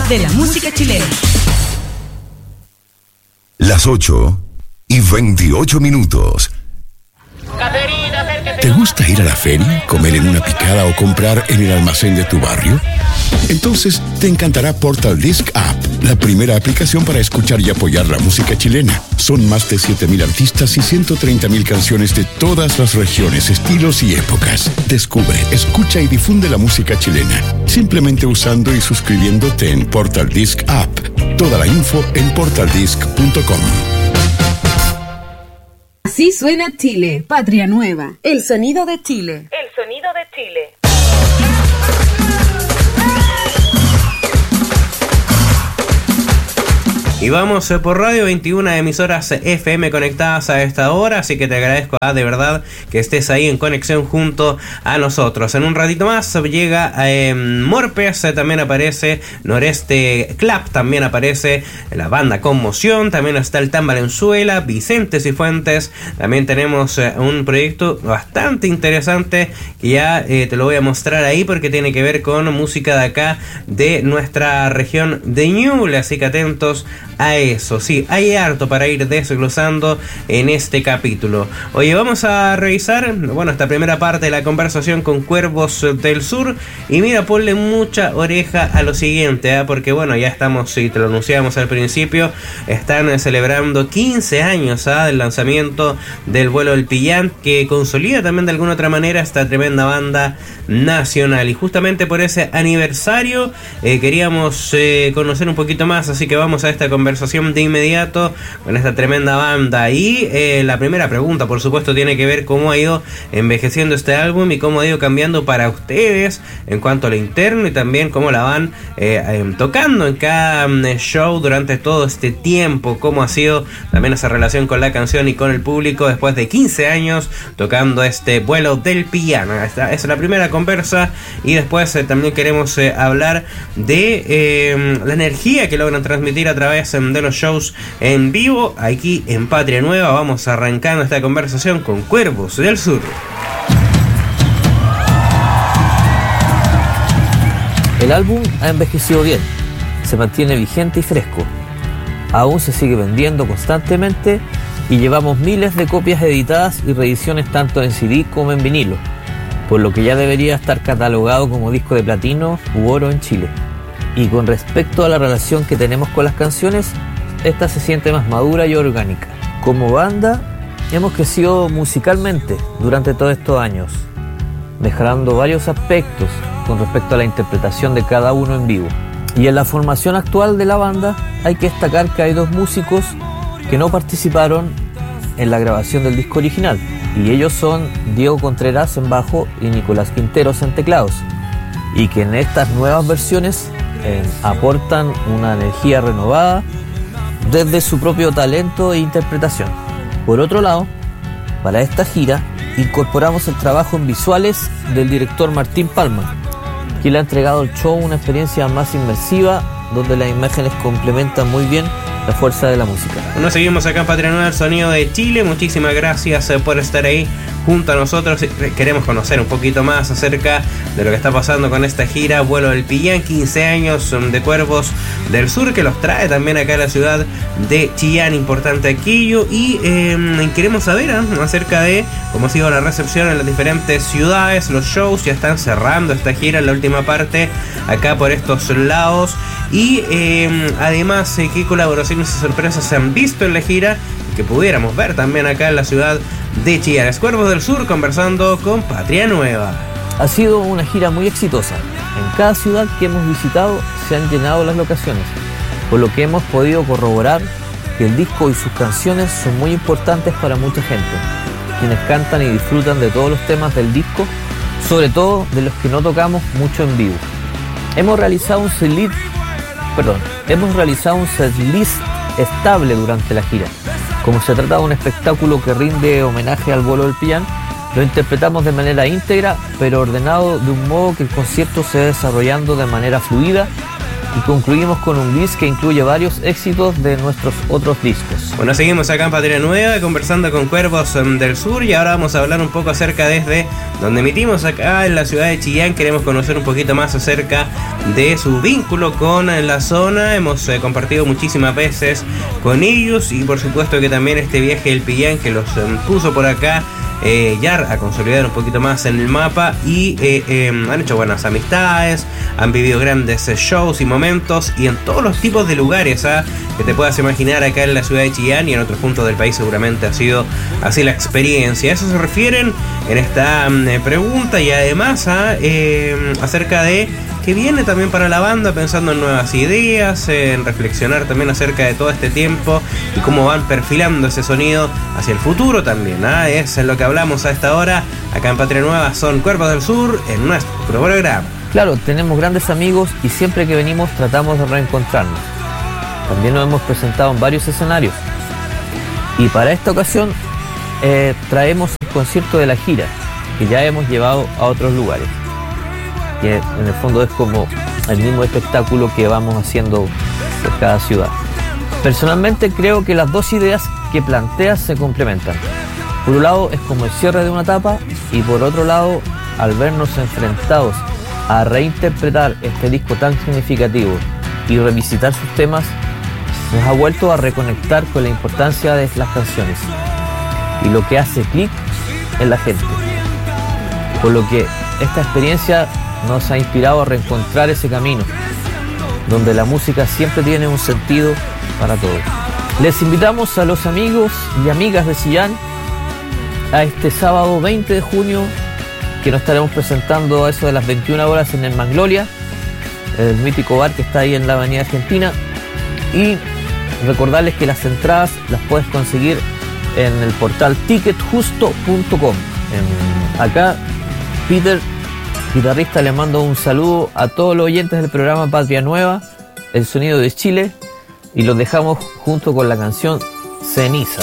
de la música chilena. Las 8:28. ¿Te gusta ir a la feria, comer en una picada o comprar en el almacén de tu barrio? Entonces te encantará Portal Disc App, la primera aplicación para escuchar y apoyar la música chilena. Son más de 7,000 artistas y 130,000 canciones de todas las regiones, estilos y épocas. Descubre, escucha y difunde la música chilena, simplemente usando y suscribiéndote en Portal Disc App. Toda la info en portaldisc.com. Así suena Chile, patria nueva. El sonido de Chile. El sonido de Chile. Y vamos por radio, 21 emisoras FM conectadas a esta hora, así que te agradezco de verdad que estés ahí en conexión junto a nosotros. En un ratito más llega Morpes, también aparece Noreste Club, también aparece la banda Conmoción, también está el Tan Valenzuela, Vicente Cifuentes, también tenemos un proyecto bastante interesante que ya te lo voy a mostrar ahí porque tiene que ver con música de acá, de nuestra región de Ñuble, así que atentos a eso. Sí, hay harto para ir desglosando en este capítulo. Oye, vamos a revisar, bueno, esta primera parte de la conversación con Cuervos del Sur. Y mira, ponle mucha oreja a lo siguiente, porque bueno, ya estamos, y te lo anunciamos al principio, están celebrando 15 años del lanzamiento del Vuelo del Pillán, que consolida también de alguna otra manera esta tremenda banda nacional. Y justamente por ese aniversario queríamos conocer un poquito más, así que vamos a esta conversación de inmediato con esta tremenda banda. Y la primera pregunta, por supuesto, tiene que ver cómo ha ido envejeciendo este álbum y cómo ha ido cambiando para ustedes en cuanto a lo interno, y también cómo la van tocando en cada show durante todo este tiempo, cómo ha sido también esa relación con la canción y con el público después de 15 años tocando este Vuelo del Pillán. Esta es la primera conversa, y después también queremos hablar de la energía que logran transmitir a través de los shows en vivo aquí en Patria Nueva. Vamos arrancando esta conversación con Cuervos del Sur. El álbum ha envejecido bien, se mantiene vigente y fresco, aún se sigue vendiendo constantemente y llevamos miles de copias editadas y reediciones tanto en CD como en vinilo, por lo que ya debería estar catalogado como disco de platino u oro en Chile. Y con respecto a la relación que tenemos con las canciones, esta se siente más madura y orgánica. Como banda, hemos crecido musicalmente durante todos estos años, mejorando varios aspectos con respecto a la interpretación de cada uno en vivo. Y en la formación actual de la banda hay que destacar que hay 2 músicos que no participaron en la grabación del disco original, y ellos son Diego Contreras en bajo y Nicolás Quinteros en teclados, y que en estas nuevas versiones aportan una energía renovada desde su propio talento e interpretación. Por otro lado, para esta gira incorporamos el trabajo en visuales del director Martín Palma, quien le ha entregado al show una experiencia más inmersiva, donde las imágenes complementan muy bien la fuerza de la música. Bueno, seguimos acá en Patria Nueva, el sonido de Chile. Muchísimas gracias por estar ahí junto a nosotros. Queremos conocer un poquito más acerca de lo que está pasando con esta gira Vuelo del Pillán, 15 años de Cuervos del Sur, que los trae también acá a la ciudad de Chillán, importante aquello. Y queremos saber acerca de cómo ha sido la recepción en las diferentes ciudades. Los shows ya están cerrando esta gira en la última parte acá por estos lados. Y además, qué colaboraciones y sorpresas se han visto en la gira que pudiéramos ver también acá en la ciudad de Chillán. Cuervos del Sur conversando con Patria Nueva. Ha sido una gira muy exitosa. En cada ciudad que hemos visitado se han llenado las locaciones, por lo que hemos podido corroborar que el disco y sus canciones son muy importantes para mucha gente, quienes cantan y disfrutan de todos los temas del disco, sobre todo de los que no tocamos mucho en vivo. Hemos realizado un setlist estable durante la gira. Como se trata de un espectáculo que rinde homenaje al Vuelo del Pillán, lo interpretamos de manera íntegra, pero ordenado de un modo que el concierto se va desarrollando de manera fluida Y concluimos con un bis que incluye varios éxitos de nuestros otros discos. Bueno, seguimos acá en Patria Nueva conversando con Cuervos del Sur, y ahora vamos a hablar un poco acerca desde donde emitimos acá en la ciudad de Chillán. Queremos conocer un poquito más acerca de su vínculo con la zona. Hemos compartido muchísimas veces con ellos, y por supuesto que también este viaje del Pillán que los puso por acá ya a consolidar un poquito más en el mapa, y han hecho buenas amistades, han vivido grandes shows y momentos, y en todos los tipos de lugares que te puedas imaginar acá en la ciudad de Chillán, y en otros puntos del país seguramente ha sido así la experiencia. A eso se refieren en esta pregunta, y además acerca de que viene también para la banda, pensando en nuevas ideas, en reflexionar también acerca de todo este tiempo y cómo van perfilando ese sonido hacia el futuro también. Es lo que hablamos a esta hora acá en Patria Nueva. Son Cuervos del Sur en nuestro programa. Claro, tenemos grandes amigos y siempre que venimos tratamos de reencontrarnos. También nos hemos presentado en varios escenarios, y para esta ocasión traemos el concierto de la gira que ya hemos llevado a otros lugares, que en el fondo es como el mismo espectáculo que vamos haciendo por cada ciudad. Personalmente creo que las dos ideas que planteas se complementan. Por un lado es como el cierre de una etapa, y por otro lado, al vernos enfrentados a reinterpretar este disco tan significativo y revisitar sus temas, nos ha vuelto a reconectar con la importancia de las canciones y lo que hace clic en la gente. Por lo que esta experiencia nos ha inspirado a reencontrar ese camino, donde la música siempre tiene un sentido para todos. Les invitamos a los amigos y amigas de Chillán a este sábado 20 de junio, que nos estaremos presentando a eso de las 21 horas en el Magnolia, el mítico bar que está ahí en la Avenida Argentina. Y recordarles que las entradas las puedes conseguir en el portal ticketjusto.com. Acá Peter, guitarrista, le mando un saludo a todos los oyentes del programa Patria Nueva, el sonido de Chile, y los dejamos junto con la canción Ceniza.